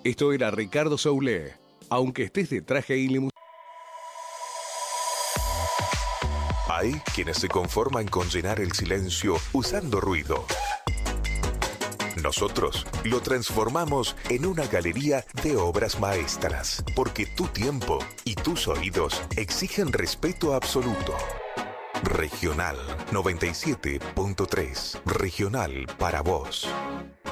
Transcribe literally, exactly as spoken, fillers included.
Esto era Ricardo Soule. Aunque estés de traje y limusina. Hay quienes se conforman con llenar el silencio usando ruido. Nosotros lo transformamos en una galería de obras maestras, porque tu tiempo y tus oídos exigen respeto absoluto. Regional noventa y siete punto tres. Regional para vos.